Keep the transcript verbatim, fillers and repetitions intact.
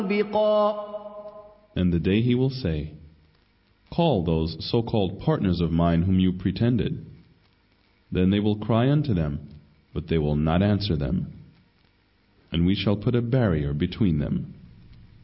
And the day he will say, Call those so-called partners of mine whom you pretended. Then they will cry unto them, but they will not answer them. And we shall put a barrier between them.